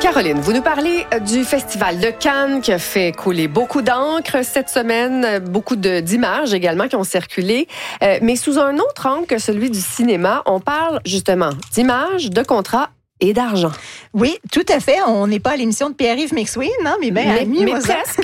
Caroline, vous nous parlez du Festival de Cannes qui a fait couler beaucoup d'encre cette semaine, beaucoup d'images également qui ont circulé, mais sous un autre angle que celui du cinéma. On parle justement d'images, de contrats et d'argent. Oui, tout à fait. On n'est pas à l'émission de Pierre-Yves McSween, non, mais mais presque.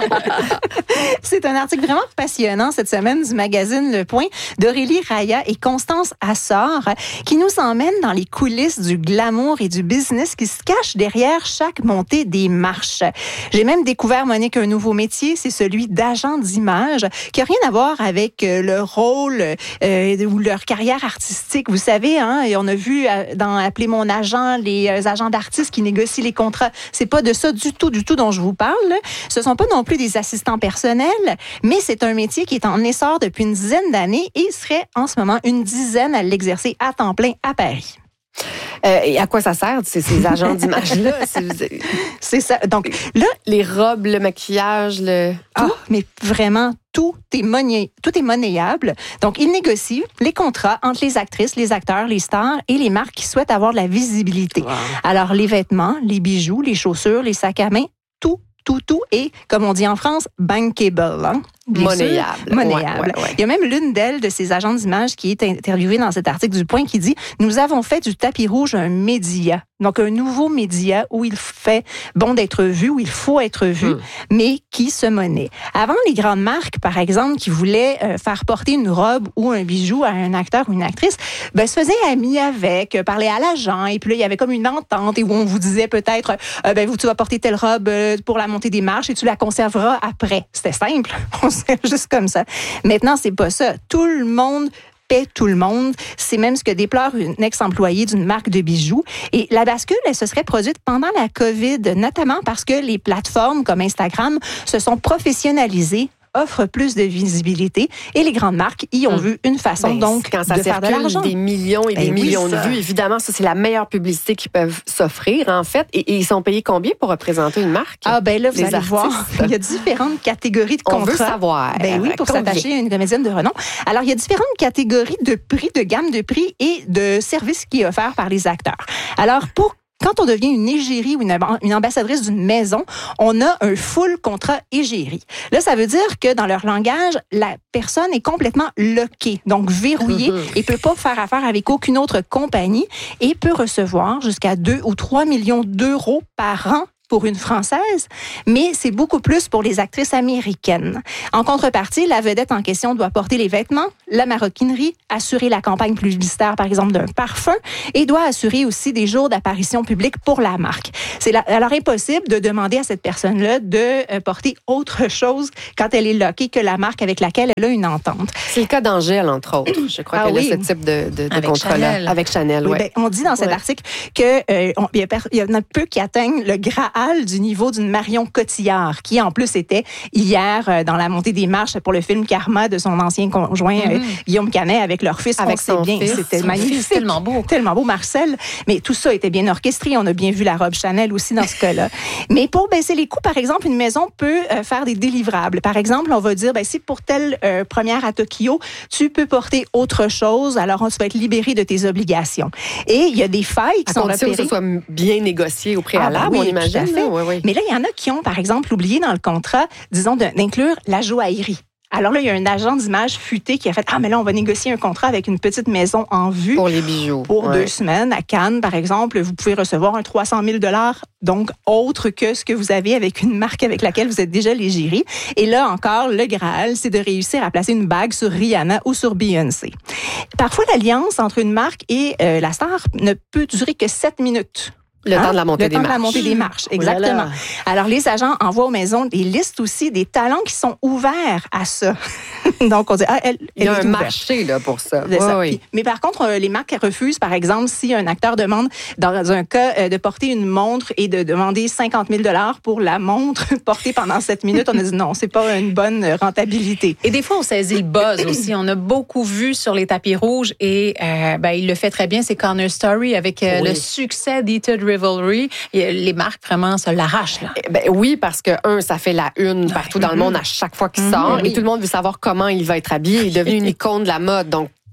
C'est un article vraiment passionnant cette semaine du magazine Le Point d'Aurélie Raya et Constance Assor qui nous emmène dans les coulisses du glamour et du business qui se cachent derrière chaque montée des marches. J'ai même découvert, Monique, un nouveau métier, c'est celui d'agent d'image qui n'a rien à voir avec leur rôle ou leur carrière artistique. Vous savez, hein, et on a vu dans Appeler mon agent les agents d'artistes qui négocient les contrats. C'est pas de ça du tout dont je vous parle. Ce sont pas non plus des assistants personnels, mais c'est un métier qui est en essor depuis une dizaine d'années et il serait en ce moment une dizaine à l'exercer à temps plein à Paris. Et à quoi ça sert, ces agents d'image-là? C'est ça. Donc là, les robes, le maquillage, tout, mais vraiment tout est monnayable. Donc, ils négocient les contrats entre les actrices, les acteurs, les stars et les marques qui souhaitent avoir de la visibilité. Wow. Alors, les vêtements, les bijoux, les chaussures, les sacs à main, tout est, comme on dit en France, bankable. Hein? Monnayable. Ouais. Il y a même l'une d'elles, de ces agents d'image, qui est interviewée dans cet article du Point, qui dit « Nous avons fait du tapis rouge un média. » Donc, un nouveau média où il fait bon d'être vu, où il faut être vu, mais qui se monnaie. Avant, les grandes marques, par exemple, qui voulaient faire porter une robe ou un bijou à un acteur ou une actrice, se faisaient amis avec, parlaient à l'agent, et puis là, il y avait comme une entente, et où on vous disait peut-être, tu vas porter telle robe pour la montée des marches et tu la conserveras après. C'était simple. Juste comme ça. Maintenant, c'est pas ça. Tout le monde paie tout le monde. C'est même ce que déplore une ex-employée d'une marque de bijoux. Et la bascule, elle se serait produite pendant la COVID, notamment parce que les plateformes comme Instagram se sont professionnalisées, offrent plus de visibilité et les grandes marques y ont vu une façon donc quand ça de faire de l'argent. Des millions et des millions de vues, évidemment, ça c'est la meilleure publicité qu'ils peuvent s'offrir en fait. Et ils sont payés combien pour représenter une marque? Ah ben là, vous allez voir, il y a différentes catégories de contrats. On veut savoir. Ben oui, pour s'attacher à une comédienne de renom. Alors, il y a différentes catégories de prix, de gamme de prix et de services qui est offert par les acteurs. Alors, quand on devient une égérie ou une ambassadrice d'une maison, on a un full contrat égérie. Là, ça veut dire que dans leur langage, la personne est complètement lockée, donc verrouillée, et peut pas faire affaire avec aucune autre compagnie et peut recevoir jusqu'à 2 ou 3 millions d'euros par an pour une Française, mais c'est beaucoup plus pour les actrices américaines. En contrepartie, la vedette en question doit porter les vêtements, la maroquinerie, assurer la campagne publicitaire, par exemple, d'un parfum, et doit assurer aussi des jours d'apparition publique pour la marque. C'est alors impossible de demander à cette personne-là de porter autre chose quand elle est lockée que la marque avec laquelle elle a une entente. C'est le cas d'Angèle, entre autres. Je crois qu'elle a ce type de contrat-là. Avec Chanel, oui. On dit dans cet article qu'il y en a peu qui atteignent le graal du niveau d'une Marion Cotillard, qui en plus était hier dans la montée des marches pour le film Karma de son ancien conjoint Guillaume Canet avec leur fils. Avec son fils. C'était magnifique. Tellement beau. Tellement beau, Marcel. Mais tout ça était bien orchestré. On a bien vu la robe Chanel aussi dans ce cas-là. Mais pour baisser les coûts, par exemple, une maison peut faire des délivrables. Par exemple, on va dire, si pour telle première à Tokyo, tu peux porter autre chose, alors tu vas être libéré de tes obligations. Et il y a des failles qui sont repérées. Que ce soit bien négocié au préalable, on imagine. Oui. Mais là, il y en a qui ont, par exemple, oublié dans le contrat, disons, d'inclure la joaillerie. Alors là, il y a un agent d'image futé qui a fait « Ah, mais là, on va négocier un contrat avec une petite maison en vue. » Pour les bijoux. Pour 2 semaines. À Cannes, par exemple, vous pouvez recevoir un 300 000 $, donc autre que ce que vous avez avec une marque avec laquelle vous êtes déjà l'égérie. Et là, encore, le Graal, c'est de réussir à placer une bague sur Rihanna ou sur Beyoncé. Parfois, l'alliance entre une marque et la star ne peut durer que 7 minutes. Le temps de la montée des marches. Le temps de la montée des marches, exactement. Voilà. Alors, les agents envoient aux maisons des listes aussi des talents qui sont ouverts à ça. Donc, on dit, il y a un marché là, pour ça. Oui. Mais par contre, les marques refusent, par exemple, si un acteur demande, dans un cas, de porter une montre et de demander 50 000 $ pour la montre portée pendant 7 minutes, on a dit non, c'est pas une bonne rentabilité. Et des fois, on saisit le buzz aussi. On a beaucoup vu sur les tapis rouges et il le fait très bien, c'est Connor Story avec le succès d'Heated Revelry. Et les marques vraiment se l'arrachent. Là. Oui, parce que ça fait la une partout dans le monde à chaque fois qu'il sort et tout le monde veut savoir comment il va être habillé. Il est devenu une icône de la mode. Donc,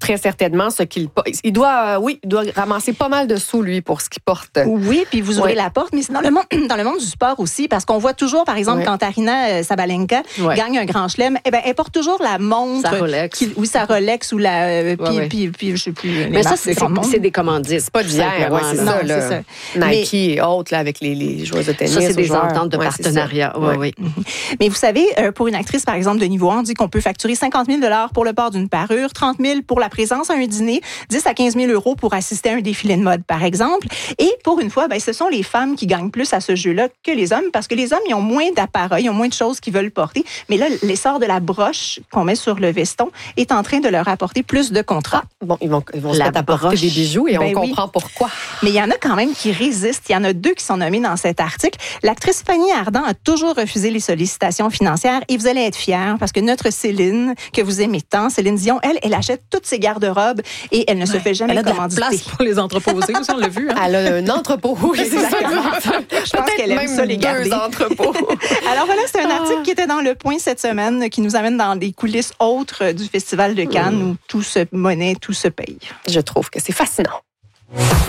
très certainement ce qu'il porte. Il doit ramasser pas mal de sous, lui, pour ce qu'il porte. Oui, puis vous ouvrez la porte, mais c'est dans le monde du sport aussi, parce qu'on voit toujours, par exemple, quand Aryna Sabalenka gagne un grand chelem, elle porte toujours la montre. Sa Rolex. Sa Rolex ou la... Puis je sais plus. Mais ça, c'est des commandites. C'est pas d'hier, c'est ça, là. Nike et autres, là, avec les joueuses de tennis. Ça, c'est des ententes de partenariat. Oui. Mais vous savez, pour une actrice, par exemple, de niveau 1, on dit qu'on peut facturer 50 000 $ pour le port d'une parure, 30 000 pour la présence à un dîner, 10 à 15 000 € pour assister à un défilé de mode, par exemple. Et pour une fois, ce sont les femmes qui gagnent plus à ce jeu-là que les hommes, parce que les hommes, ils ont moins d'appareils, ils ont moins de choses qu'ils veulent porter. Mais là, l'essor de la broche qu'on met sur le veston est en train de leur apporter plus de contrats. Bon, ils vont se mettre à porter des bijoux et on comprend pourquoi. Mais il y en a quand même qui résistent. Il y en a 2 qui sont nommés dans cet article. L'actrice Fanny Ardant a toujours refusé les sollicitations financières et vous allez être fiers parce que notre Céline, que vous aimez tant, Céline Dion, elle achète toutes ses garde-robes et elle ne se fait jamais commanditer. Elle a de la place pour les entreposer aussi, on l'a vu. Hein? Elle a un entrepôt. Exactement. Je pense qu'elle aime ça les garder. 2 entrepôts. Alors voilà, c'est un article qui était dans Le Point cette semaine, qui nous amène dans des coulisses autres du Festival de Cannes où tout se monnaie, tout se paye. Je trouve que c'est fascinant.